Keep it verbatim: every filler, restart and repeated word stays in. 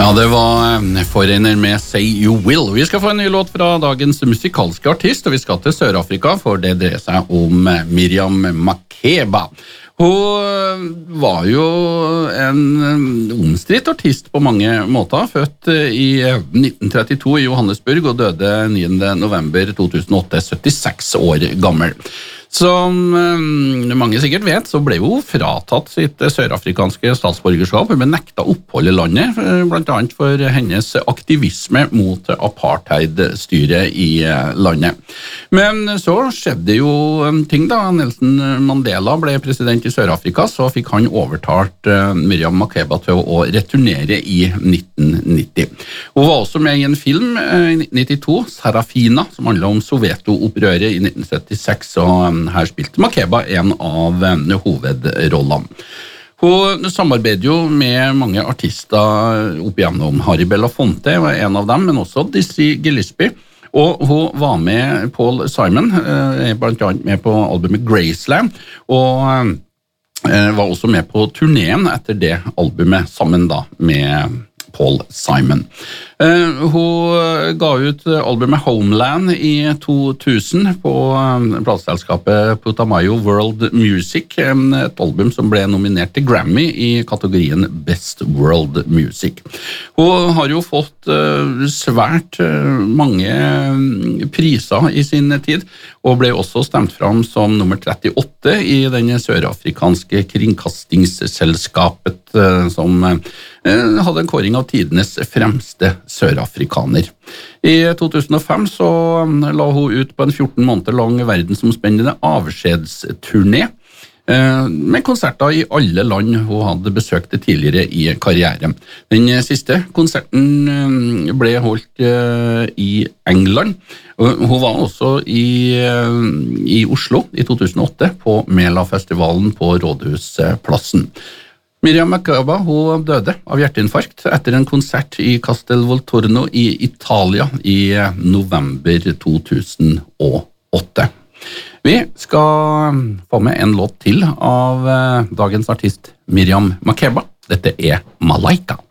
Ja, det var Foreigner med Say You Will. Vi skal få en ny låt fra dagens musikalske artist, og vi skal til Sør-Afrika, for det dreier seg om Miriam Makeba. Hun var jo en omstridt artist på mange måter, født i nitten trettito i Johannesburg og døde niende november to tusen og åtte, syttiseks år gammel. Som mange sikkert vet, så ble hun fratatt sitt sørafrikanske statsborgerskap. Hun ble nekta opphold i landet, blant annet for hennes aktivisme mot apartheid-styret i landet. Men så skjedde jo ting da. Nelson Mandela ble president i Sør-Afrika, så fikk han overtalt Miriam Makeba til å returnere i nitten nitti. Hun var også med i en film i nitten nittito, Sarafina, som handlet om Soweto-opprøret i nitten syttiseks, og her spilte Makeba en av hovedrollene. Hun samarbeider jo med mange artister opp igjennom. Harry Belafonte var en av dem, men også Dizzy Gillespie. Og hun var med Paul Simon, blant annet med på albumet Graceland, og var også med på turneen etter det albumet sammen da med Paul Simon. Uh, hun ga ut albumet Homeland i to tusen på plateselskapet Putumayo World Music, et album som ble nominert til Grammy i kategorien Best World Music. Hun har jo fått uh, svært uh, mange priser i sin tid, og ble også stemt fram som nummer trettiåtte i den sørafrikanske kringkastingsselskapet, uh, som uh, hadde en kåring av tidenes fremste sørafrikaner. I to tusen og fem så la hun ut på en fjorten måneder lang verdensomspennende avskjedsturné, med konserter i alle land hun hadde besøkt tidligere i karrieren. Den siste konserten ble holdt i England. Hun var også i, i Oslo i to tusen og åtte på Mela-festivalen på Rådhusplassen. Miriam Makeba hun døde av hjerteinfarkt etter en konsert i Castel Volturno i Italia i november to tusen og åtte. Vi skal få med en låt til av dagens artist Miriam Makeba. Dette er Malaika.